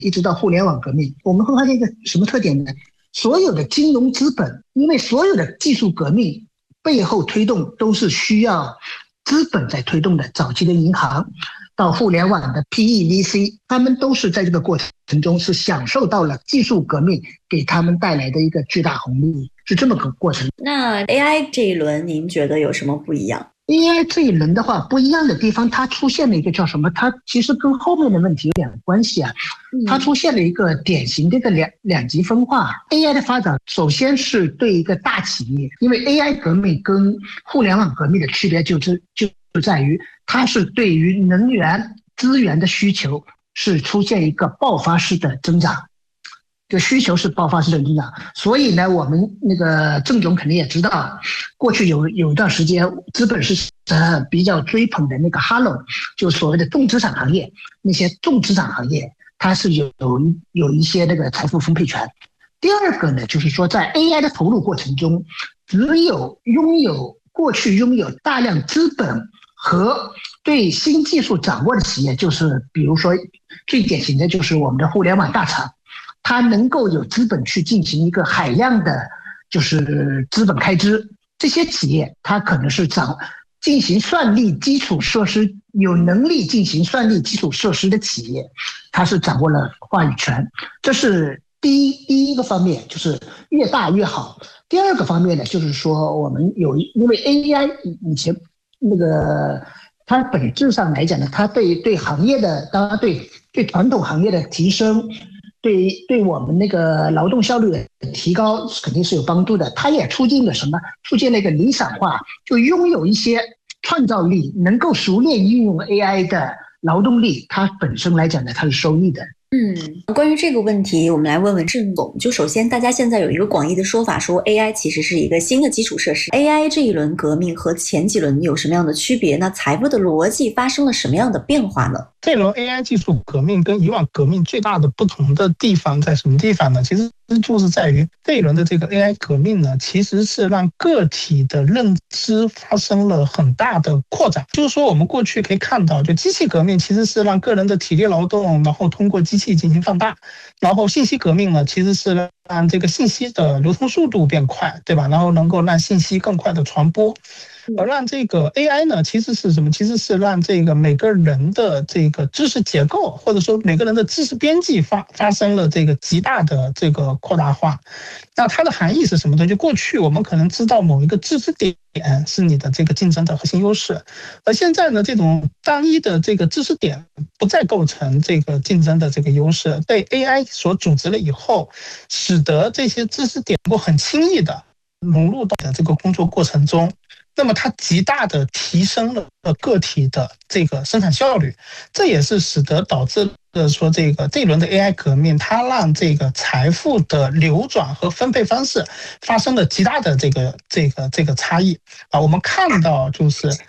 一直到互联网革命，我们会发现一个什么特点呢？所有的金融资本，因为所有的技术革命背后推动都是需要资本在推动的，早期的银行到互联网的 PE、VC， 他们都是在这个过程中是享受到了技术革命给他们带来的一个巨大红利，是这么个过程。 那 AI 这一轮您觉得有什么不一样 ？AI 这一轮的话，不一样的地方，它出现了一个叫什么？它其实跟后面的问题有点关系啊。它出现了一个典型的一个两极分化。AI 的发展，首先是对一个大企业，因为 AI 革命跟互联网革命的区别就在于，它是对于能源资源的需求是出现一个爆发式的增长。这个需求是爆发式的增长，所以呢，我们那个郑总肯定也知道，过去有一段时间，资本市场比较追捧的那个哈喽，就所谓的重资产行业，那些重资产行业，它是有一些那个财富分配权。第二个呢，就是说在 AI 的投入过程中，只有过去拥有大量资本和对新技术掌握的企业，就是比如说最典型的就是我们的互联网大厂。它能够有资本去进行一个海量的，就是资本开支。这些企业它可能是进行算力基础设施，有能力进行算力基础设施的企业，它是掌握了话语权。这是第一个方面，就是越大越好。第二个方面呢，就是说我们因为 AI 以前那个它本质上来讲呢，它对行业的，当然对传统行业的提升。对我们那个劳动效率的提高肯定是有帮助的，它也促进了什么？促进了一个理想化，就拥有一些创造力，能够熟练运用 AI 的劳动力，它本身来讲呢，它是收益的。 关于这个问题，我们来问问郑总。就首先，大家现在有一个广义的说法，说 AI 其实是一个新的基础设施。AI 这一轮革命和前几轮有什么样的区别？那财富的逻辑发生了什么样的变化呢？ 这轮 AI 技术革命跟以往革命最大的不同的地方在什么地方呢？其实就是在于这一轮的这个 AI 革命呢，其实是让个体的认知发生了很大的扩展。就是说我们过去可以看到，就机器革命其实是让个人的体力劳动，然后通过机器进行放大，然后信息革命呢，其实是让这个信息的流通速度变快，对吧？然后能够让信息更快的传播。而让这个 AI 呢，其实是什么？其实是让这个每个人的这个知识结构，或者说每个人的知识边际发生了这个极大的这个扩大化。那它的含义是什么呢？就过去我们可能知道某一个知识点是你的这个竞争的核心优势，而现在呢，这种单一的这个知识点不再构成这个竞争的这个优势，被 AI 所组织了以后，使得这些知识点能够很轻易的融入到这个工作过程中。那么它极大的提升了个体的这个生产效率，这也是使得导致了说这一轮的 AI 革命，它让这个财富的流转和分配方式发生了极大的这个差异啊。我们看到就是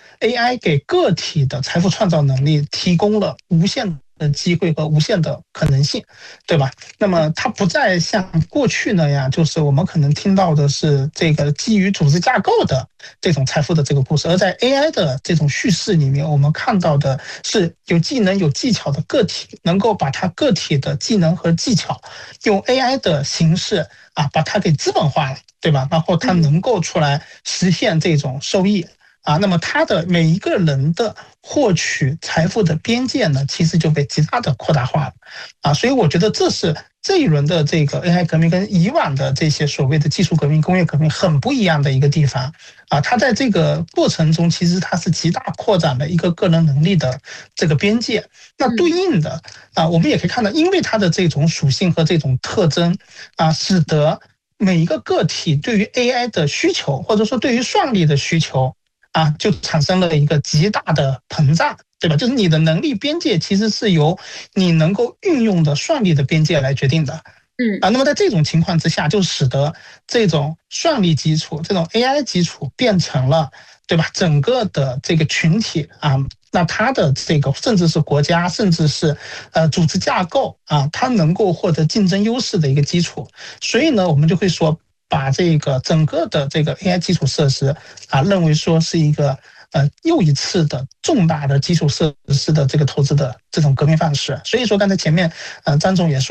AI 给个体的财富创造能力提供了无限的机会和无限的可能性，对吧？那么它不再像过去那样，就是我们可能听到的是这个基于组织架构的这种财富的这个故事，而在 AI 的这种叙事里面，我们看到的是有技能有技巧的个体，能够把它个体的技能和技巧用 AI 的形式把它给资本化了，对吧？然后它能够出来实现这种收益。那么他的每一个人的获取财富的边界呢，其实就被极大的扩大化了所以我觉得这是这一轮的这个 AI 革命跟以往的这些所谓的技术革命、工业革命很不一样的一个地方它在这个过程中，其实它是极大扩展了一个个人能力的这个边界。那对应的我们也可以看到，因为它的这种属性和这种特征使得每一个个体对于 AI 的需求，或者说对于算力的需求就产生了一个极大的膨胀，对吧？就是你的能力边界其实是由你能够运用的算力的边界来决定的。那么在这种情况之下，就使得这种算力基础、这种 AI 基础变成了，对吧？整个的这个群体那它的这个甚至是国家，甚至是组织架构它能够获得竞争优势的一个基础。所以呢，我们就会说，把这个整个的这个 AI 基础设施认为说是一个又一次的重大的基础设施的这个投资的这种革命范式。所以说刚才前面张总也说